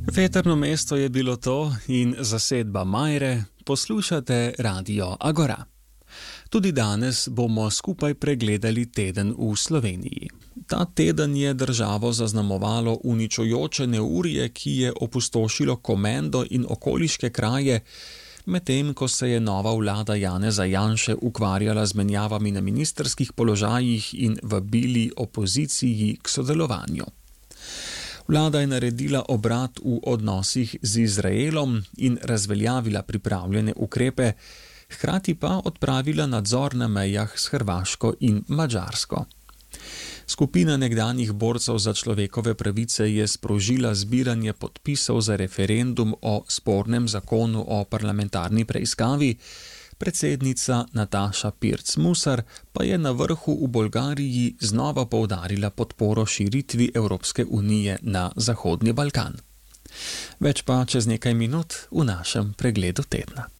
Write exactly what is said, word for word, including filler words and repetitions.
Vetrno mesto je bilo to in zasedba Majre, poslušate Radio Agora. Tudi danes bomo skupaj pregledali teden v Sloveniji. Ta teden je državo zaznamovalo uničujoče neurje, ki je opustošilo Komendo in okoliške kraje, medtem ko se je nova vlada Janeza Janše ukvarjala z menjavami na ministrskih položajih in vabili opoziciji k sodelovanju. Vlada je naredila obrat v odnosih z Izraelom in razveljavila pripravljene ukrepe, hkrati pa odpravila nadzor na mejah s Hrvaško in Madžarsko. Skupina nekdanjih borcev za človekove pravice je sprožila zbiranje podpisov za referendum o spornem zakonu o parlamentarni preiskavi, predsednica Nataša Pirc Musar pa je na vrhu v Bolgariji znova poudarila podporo širitvi Evropske unije na Zahodni Balkan. Več pa čez nekaj minut v našem pregledu tedna.